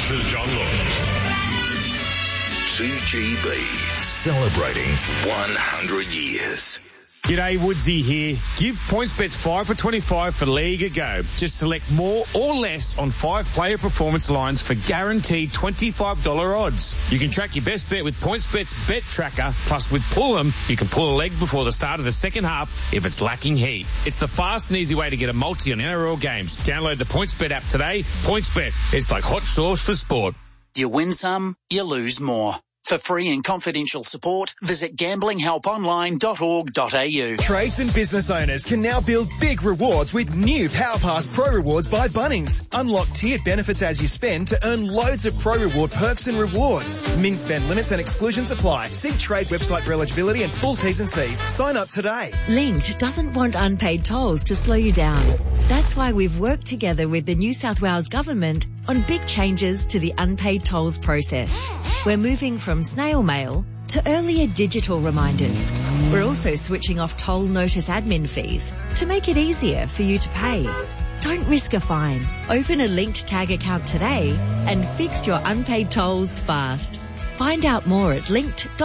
This is John Lewis. 2GB, celebrating 100 years. G'day, Woodsy here. Give PointsBet 5 for 25 for League a go. Just select more or less on 5-player performance lines for guaranteed $25 odds. You can track your best bet with PointsBet's Bet Tracker. Plus, with Pull'em, you can pull a leg before the start of the second half if it's lacking heat. It's the fast and easy way to get a multi on NRL games. Download the PointsBet app today. PointsBet, it's like hot sauce for sport. You win some, you lose more. For free and confidential support, visit gamblinghelponline.org.au. Trades and business owners can now build big rewards with new PowerPass Pro Rewards by Bunnings. Unlock tiered benefits as you spend to earn loads of Pro Reward perks and rewards. Min spend limits and exclusions apply. See Trade website for eligibility and full T's and C's. Sign up today. Linked doesn't want unpaid tolls to slow you down. That's why we've worked together with the New South Wales Government on big changes to the unpaid tolls process. We're moving from snail mail to earlier digital reminders. We're also switching off toll notice admin fees to make it easier for you to pay. Don't risk a fine. Open a Linked Tag account today and fix your unpaid tolls fast. Find out more at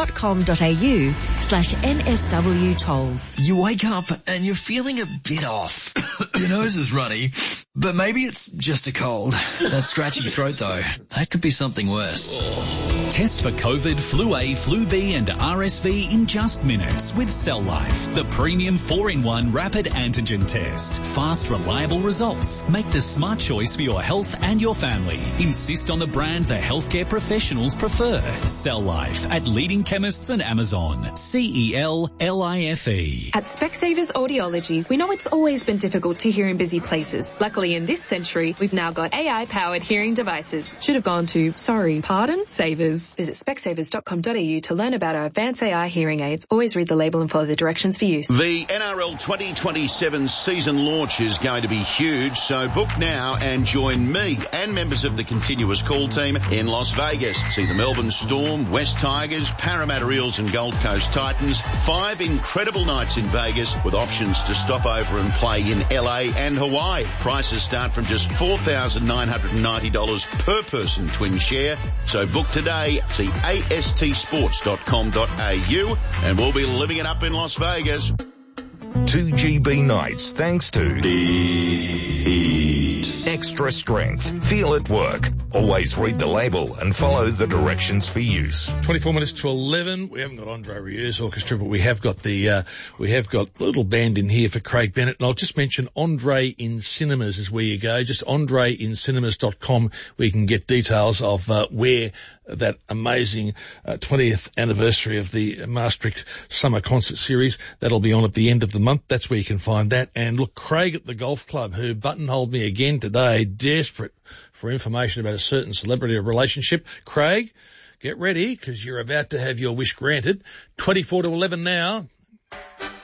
linked.com.au/NSW tolls. You wake up and you're feeling a bit off. Your nose is runny, but maybe it's just a cold. That scratchy throat though, that could be something worse. Test for COVID, Flu A, Flu B and RSV in just minutes with Cell Life, the premium 4-in-1 rapid antigen test. Fast, reliable results. Make the smart choice for your health and your family. Insist on the brand the healthcare professionals prefer. Cell Life at leading chemists and Amazon. CELLIFE. At Specsavers Audiology, we know it's always been difficult to hear in busy places. Luckily in this century, we've now got AI-powered hearing devices. Should have gone to, Savers. Visit specsavers.com.au to learn about our advanced AI hearing aids. Always read the label and follow the directions for use. The NRL 2027 season launch is going to be huge, so book now and join me and members of the continuous call team in Las Vegas. See the Melbourne Storm, West Tigers, Parramatta Eels and Gold Coast Titans. 5 incredible nights in Vegas with options to stop over and play in LA and Hawaii. Prices start from just $4,990 per person twin share. So book today. See astsports.com.au and we'll be living it up in Las Vegas. 2GB nights thanks to Heat. Extra strength. Feel it work. Always read the label and follow the directions for use. 24 minutes to 11. We haven't got Andre Rieu's orchestra, but we have got the little band in here for Craig Bennett. And I'll just mention Andre in Cinemas is where you go. Just andreincinemas.com where you can get details of where that amazing 20th anniversary of the Maastricht Summer Concert Series. That'll be on at the end of the month. That's where you can find that. And look, Craig at the golf club, who buttonholed me again today, desperate for information about a certain celebrity or relationship. Craig, get ready because you're about to have your wish granted. 24 to 11 now.